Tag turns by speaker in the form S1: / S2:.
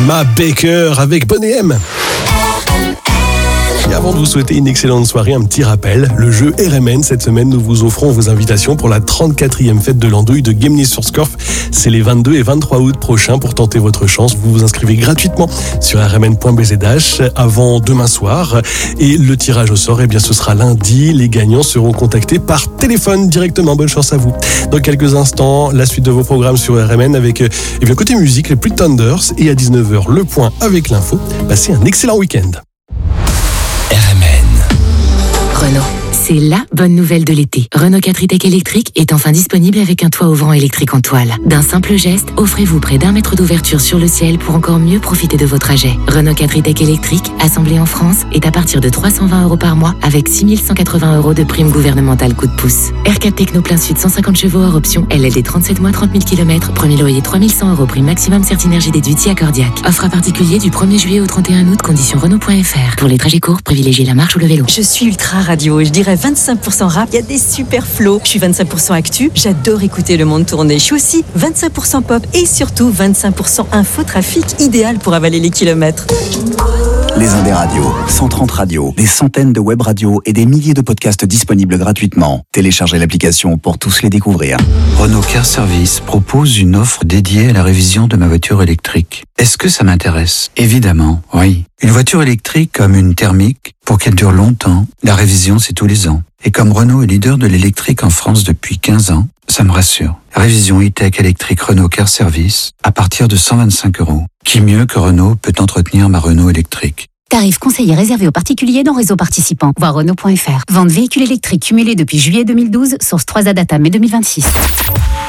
S1: Ma Baker avec Bonnet M. Et avant de vous souhaiter une excellente soirée, un petit rappel, le jeu RMN, cette semaine, nous vous offrons vos invitations pour la 34e fête de l'Andouille de Guémené-sur-Scorff. C'est les 22 et 23 août prochains. Pour tenter votre chance, vous vous inscrivez gratuitement sur rmn.bzh avant demain soir. Et le tirage au sort, ce sera lundi. Les gagnants seront contactés par téléphone directement. Bonne chance à vous. Dans quelques instants, la suite de vos programmes sur RMN avec côté musique, les Pretenders. Et à 19h, le point avec l'info. Passez un excellent week-end.
S2: Renault, c'est la bonne nouvelle de l'été. Renault 4 e-Tech électrique est enfin disponible avec un toit ouvrant électrique en toile. D'un simple geste, offrez-vous près d'1 mètre d'ouverture sur le ciel pour encore mieux profiter de vos trajets. Renault 4 e-Tech électrique, assemblé en France, est à partir de 320 € par mois avec 6 180 € de prime gouvernementale coup de pouce. R4 Techno plein sud 150 chevaux hors option, LLD 37 mois 30 000 km, premier loyer 3 100 € prime maximum Certinergie déduit accordiaque. Offre à particulier du 1er juillet au 31 août, conditions Renault.fr. Pour les trajets courts, privilégiez la marche ou le vélo.
S3: Je suis ultra radio et je dirais 25% rap, il y a des super flows. Je suis 25% actu, j'adore écouter le monde tourner. Je suis aussi 25% pop et surtout 25% infotrafic, idéal pour avaler les kilomètres.
S4: Les Indes radios, 130 radios, des centaines de web radios et des milliers de podcasts disponibles gratuitement. Téléchargez l'application pour tous les découvrir.
S5: Renault Car Service propose une offre dédiée à la révision de ma voiture électrique. Est-ce que ça m'intéresse ? Évidemment, oui. Une voiture électrique comme une thermique, pour qu'elle dure longtemps, la révision c'est tous les ans. Et comme Renault est leader de l'électrique en France depuis 15 ans, ça me rassure. Révision e-Tech électrique Renault Car Service à partir de 125 €. Qui mieux que Renault peut entretenir ma Renault électrique ?
S6: Tarif conseillé réservé aux particuliers dans réseau participant. Voir Renault.fr. Vente véhicules électriques cumulés depuis juillet 2012, source 3A Data mai 2026.